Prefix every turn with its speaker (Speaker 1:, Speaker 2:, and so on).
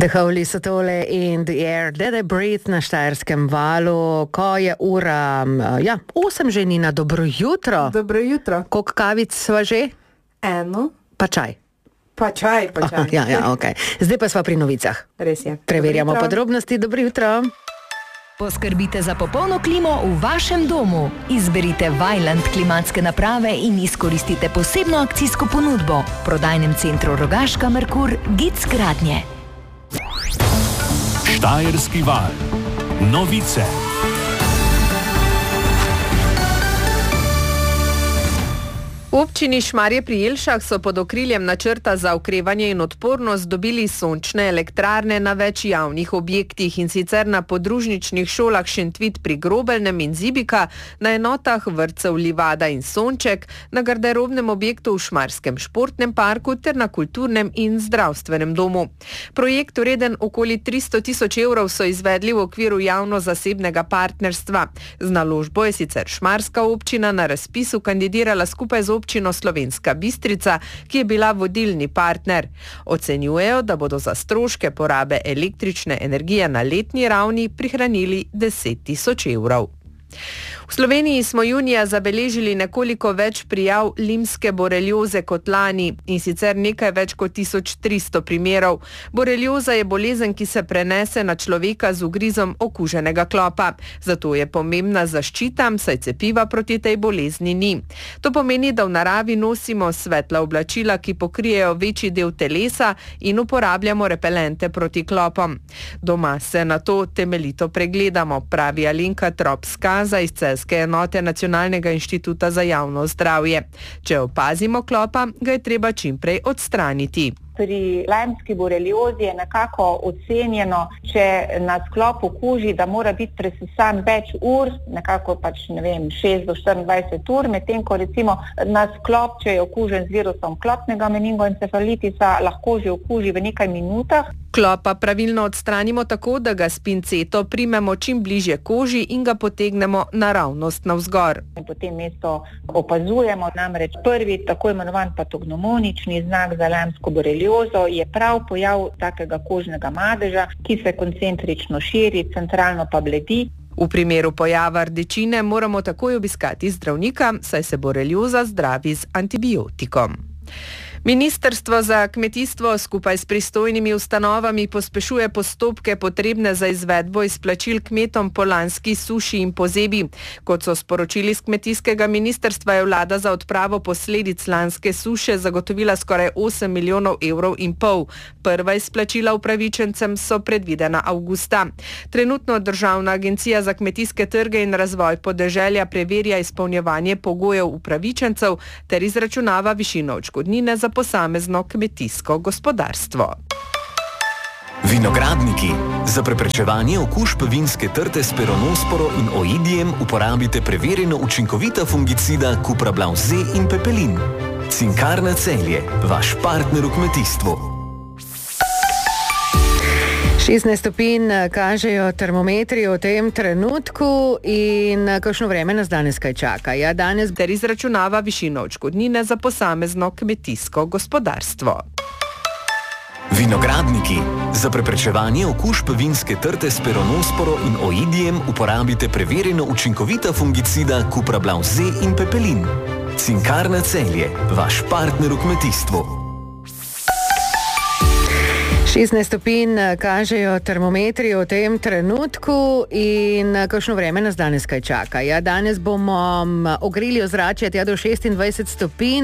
Speaker 1: The Holy so tole in the air, Let It Breathe na Štajerskem valu, ko je ura, 8 že Nina, dobro jutro.
Speaker 2: Dobro jutro.
Speaker 1: Koliko kavic sva že?
Speaker 2: Eno.
Speaker 1: Pa čaj.
Speaker 2: Pa čaj.
Speaker 1: Okay. Zdaj pa sva pri novicah.
Speaker 2: Res je.
Speaker 1: Preverjamo podrobnosti, dobro jutro.
Speaker 3: Poskrbite za popolno klimo v vašem domu. Izberite Vaillant klimatske naprave in izkoristite posebno akcijsko ponudbo. V prodajnem centru Rogaška Merkur, Gic gradnje.
Speaker 4: Štajerski val. Novice.
Speaker 5: V občini Šmarje pri Jelšah so pod okriljem načrta za okrevanje in odpornost dobili sončne elektrarne na več javnih objektih, in sicer na podružničnih šolah Šentvid pri Grobelnem in Zibika, na enotah vrtcev Livada in Sonček, na garderobnem objektu v Šmarskem športnem parku ter na kulturnem in zdravstvenem domu. Projekt, vreden okoli 300 tisoč evrov, so izvedli v okviru javno-zasebnega partnerstva. Z naložbo je sicer šmarska občina na razpisu kandidirala skupaj z občino Slovenska Bistrica, ki je bila vodilni partner. Ocenjujejo, da bodo za stroške porabe električne energije na letni ravni prihranili 10 tisoč evrov. V Sloveniji smo junija zabeležili nekoliko več prijav limske borelioze kot lani, in sicer nekaj več kot 1300 primerov. Borelioza je bolezen, ki se prenese na človeka z ugrizom okuženega klopa. Zato je pomembna zaščita, saj cepiva proti tej bolezni ni. To pomeni, da v naravi nosimo svetla oblačila, ki pokrijejo večji del telesa, in uporabljamo repelente proti klopom. Doma se na to temeljito pregledamo, pravi Alenka Trop-Skaza iz celjske enote Nacionalnega inštituta za javno zdravje. Če opazimo klopa, ga je treba čimprej odstraniti.
Speaker 6: Pri limski boreliozi je nekako ocenjeno, če na sklop okuži, da mora biti presesan več ur, nekako 6 do 24 ur, medtem ko recimo na sklop, če je okužen z virusom klopnega meningoencefalitisa, lahko že okuži v nekaj minutah.
Speaker 5: Klopa pravilno odstranimo tako, da ga s pinceto primemo čim bližje koži in ga potegnemo naravnost navzgor.
Speaker 6: In potem mesto opazujemo, namreč prvi tako imenovan patognomonični znak za limsko boreliozo je prav pojav takega kožnega madeža, ki se koncentrično širi, centralno pa bledi.
Speaker 5: V primeru pojava rdečine moramo takoj obiskati zdravnika, saj se borelioza zdravi z antibiotikom. Ministrstvo za kmetijstvo skupaj s pristojnimi ustanovami pospešuje postopke potrebne za izvedbo izplačil kmetom po lanski suši in pozebi. Kot so sporočili z kmetijskega ministrstva, je vlada za odpravo posledic lanske suše zagotovila skoraj 8 milijonov evrov in pol. Prva izplačila upravičencem so predvidena avgusta. Trenutno Državna agencija za kmetijske trge in razvoj podeželja preverja izpolnjevanje pogojev upravičencev ter izračunava višino odškodnine za posamezno kmetijsko gospodarstvo.
Speaker 7: Vinogradniki. Za preprečevanje okužb vinske trte s peronosporo in oidijem uporabite preverjeno učinkovita fungicida Cuprablav Z in Pepelin. Cinkarna Celje, vaš partner v kmetijstvu.
Speaker 1: 16 stopinj kažejo termometri v tem trenutku in kakšno vreme nas danes kaj čaka. Danes
Speaker 5: ter izračunava višino odškodnine za posamezno kmetijsko gospodarstvo.
Speaker 7: Vinogradniki. Za preprečevanje okužb vinske trte s peronosporo in oidijem uporabite preverjeno učinkovita fungicida Cuprablav Z in Pepelin. Cinkarna Celje, vaš partner v kmetijstvu.
Speaker 1: 16 stopinj kažejo termometri v tem trenutku in kakšno vreme nas danes kaj čaka. Danes bomo ogreli ozračje do 26 stopinj.